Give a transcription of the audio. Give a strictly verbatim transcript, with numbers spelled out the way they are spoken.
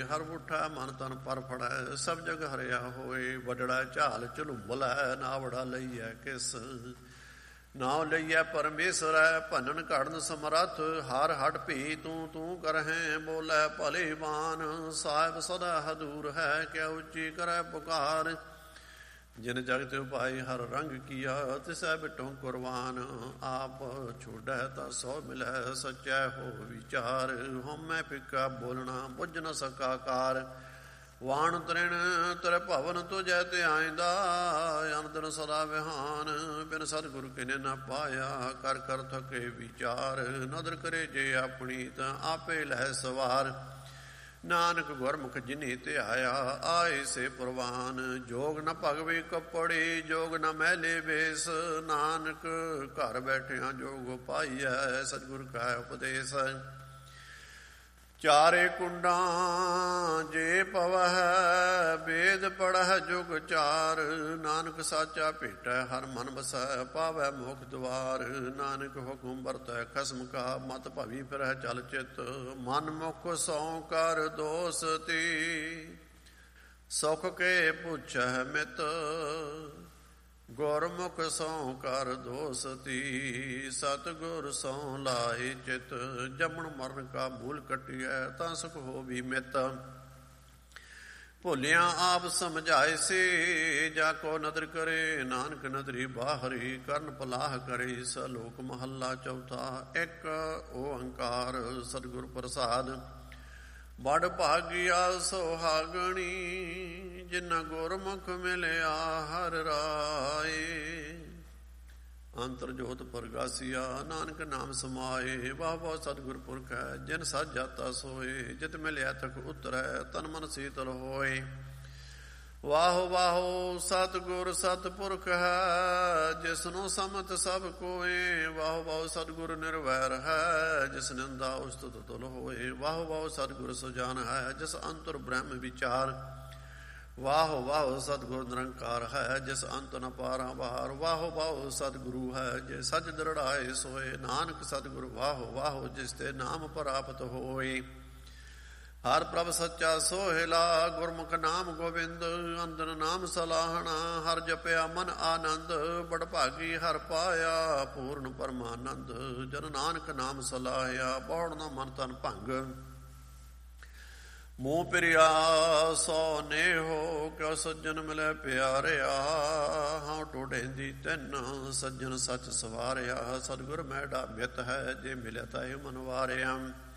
ਹਰ ਉਠਾ ਮਨ ਤਨ ਪਰ ਫੜੈ, ਸਭ ਜਗ ਹਰਿਆ ਹੋਏ। ਵੱਡੜਾ ਝਾਲ ਝਲੂੰਬਲੈ, ਨਾ ਵੜਾ ਲਈਐ ਕਿਸ। ਨਾਉ ਲਈਐ ਪਰਮੇਸ਼ਰੈ, ਭੰਨਨ ਘੜਨ ਸਮਰੱਥ। ਹਰ ਹਟ ਭੀ ਤੂੰ ਤੂੰ ਕਰਹਿ, ਬੋਲੇ ਭਲੇ ਬਾਨ। ਸਾਹਿਬ ਸਦਾ ਹਦੂਰ ਹੈ, ਕਿਆ ਉੱਚੀ ਕਰੈ ਪੁਕਾਰ। ਜਿਨ ਜਗਤ ਉਪਾਈ ਹਰ ਰੰਗ ਕੀਆ, ਤਿਸੈ ਬਿਟੋਂ ਕੁਰਬਾਨ। ਆਪ ਛੋੜੈ ਤਾਂ ਸੋ ਮਿਲੈ, ਸਚੈ ਹੋ ਵਿਚਾਰ। ਹਉਮੈ ਫਿੱਕਾ ਬੋਲਣਾ, ਬੁੱਝ ਨ ਸਕਾ ਕਾਰ। ਵਾਣ ਤ੍ਰਿਣ ਤੇਰੇ ਭਵਨ ਤੁਜੈ ਤੇ ਆਇਂਦਾ, ਅਨੰਦਨ ਸਦਾ ਵਿਹਾਨ। ਬਿਨ ਸਤਿਗੁਰ ਕਿਨੇ ਨ ਪਾਇਆ, ਕਰ ਕਰ ਥਕੇ ਵਿਚਾਰ। ਨਦਰ ਕਰੇ ਜੇ ਆਪਣੀ, ਤਾਂ ਆਪੇ ਲੈ ਸਵਾਰ। ਨਾਨਕ ਗੁਰਮੁਖ ਜਿਨੀ ਧਿਆਇਆ, ਆਏ ਸੇ ਪ੍ਰਵਾਨ। ਜੋਗ ਨ ਭਗਵੇ ਕੱਪੜੇ, ਜੋਗ ਨ ਮੈਲੇ ਵੇਸ। ਨਾਨਕ ਘਰ ਬੈਠਿਆਂ ਜੋਗ ਪਾਈਐ, ਸਤਿਗੁਰ ਕਾ ਉਪਦੇਸ। ਚਾਰੇ ਕੁੰਡਾਂ ਜੇ ਪਵਹਿ, ਵੇਦ ਪੜ੍ਹੈ ਜੁਗ ਚਾਰ। ਨਾਨਕ ਸਾਚਾ ਭੇਟੈ, ਹਰ ਮਨ ਵਸੈ, ਪਾਵੈ ਮੋਖ ਦੁਆਰ। ਨਾਨਕ ਹੁਕਮ ਵਰਤੈ ਖਸਮ ਕਾ, ਮਤ ਭਵੀ ਫਿਰਹਿ ਚਲ ਚਿਤ। ਮਨ ਮੁਖ ਸਉ ਕਰ ਦੋਸਤੀ, ਸੁਖ ਕੇ ਪੁੱਛੈ ਮਿਤ। ਗੁਰਮੁਖ ਸਉ ਕਰ ਦੋਸਤੀ, ਸਤਿਗੁਰ ਸਉ ਲਾਏ ਚਿਤ। ਜੰਮਣ ਮਰਨ ਕਾ ਮੂਲ ਕੱਟਿਐ, ਤਾਂ ਸੁਖ ਹੋਵੀ ਮਿਤ। ਭੁੱਲਿਆ ਆਪ ਸਮਝਾਏ ਸੇ, ਜਾ ਕੋ ਨਦਰ ਕਰੇ। ਨਾਨਕ ਨਦਰੀ ਬਾਹਰੀ, ਕਰਨ ਪਲਾਹ ਕਰੇ। ਸਲੋਕ ਮਹੱਲਾ ਚੌਥਾ। ਇੱਕ ਓੰਕਾਰ ਸਤਿਗੁਰ ਪ੍ਰਸਾਦ। ਬੜ ਭਾਗਿਆ ਸੁਹਾਗਣੀ, ਜਿਨ੍ਹਾਂ ਗੁਰਮੁਖ ਮਿਲਿਆ ਹਰ ਰਾਏ। ਅੰਤਰ ਜੋਤ ਪ੍ਰਗਾਸੀਆ, ਨਾਨਕ ਨਾਮ ਸਮਾਏ। ਵਾਹ ਵਾਹ ਸਤਿਗੁਰ ਪੁਰਖ ਹੈ, ਜਿਨ ਸੱਚ ਜਾਤਾ ਸੋਏ। ਜਿਤ ਮਿਲਿਆ ਤਕ ਉਤਰੈ, ਤਨ ਮਨ ਸੀਤਲ ਹੋਏ। ਵਾਹੋ ਵਾਹੋ ਸਤਿਗੁਰ ਸਤਿਪੁਰਖ ਹੈ, ਜਿਸਨੂੰ ਸਮਤ ਸਭ ਕੋਏ। ਵਾਹੋ ਵਾਹੋ ਸਤਿਗੁਰ ਨਿਰਵੈਰ ਹੈ, ਜਿਸ ਨਿੰਦਾ ਉਸਤਤ ਤੁਲ ਹੋਏ। ਵਾਹੋ ਵਾਹੋ ਸਤਿਗੁਰ ਸੁਜਾਨ ਹੈ, ਜਿਸ ਅੰਤਰ ਬ੍ਰਹਮ ਵਿਚਾਰ। ਵਾਹੋ ਵਾਹੋ ਸਤਿਗੁਰ ਨਿਰੰਕਾਰ ਹੈ, ਜਿਸ ਅੰਤ ਨ ਪਾਰਾਂ ਬਾਹਰ। ਵਾਹੋ ਵਾਹੋ ਸਤਿਗੁਰੂ ਹੈ, ਜੇ ਸੱਚ ਦ੍ਰਿੜਾਏ ਸੋਏ। ਨਾਨਕ ਸਤਿਗੁਰ ਵਾਹੋ ਵਾਹੋ, ਜਿਸ ਤੇ ਨਾਮ ਪ੍ਰਾਪਤ ਹੋਏ। ਹਰ ਪ੍ਰਭ ਸੱਚਾ ਸੋਹਿਲਾ, ਗੁਰਮੁਖ ਨਾਮ ਗੋਬਿੰਦ। ਅੰਦਨ ਨਾਮ ਸਲਾਹਣਾ, ਹਰ ਜਪਿਆ ਮਨ ਆਨੰਦ। ਬੜ ਭਾਗੀ ਹਰ ਪਾਇਆ, ਪੂਰਨ ਪਰਮਾਨੰਦ। ਜਨ ਨਾਨਕ ਨਾਮ ਸਲਾਹਿਆ, ਬੌੜ ਨਾ ਮਨ ਤਨ ਭੰਗ। ਮੂੰਹ ਪਿਰਿਆ ਸੋ ਨੇਹੋ, ਕਿਉ ਸੱਜਣ ਮਿਲੇ ਪਿਆਰਿਆ। ਹਾਂ ਟੋਢੇਂਦੀ ਤਿੰਨ, ਸੱਜਣ ਸੱਚ ਸਵਾਰਿਆ। ਸਤਿਗੁਰ ਮੈਡਾ ਮਿਤ ਹੈ, ਜੇ ਮਿਲਿਆ ਤਾਂ ਇਹ ਮਨ ਵਾਰਿਆ।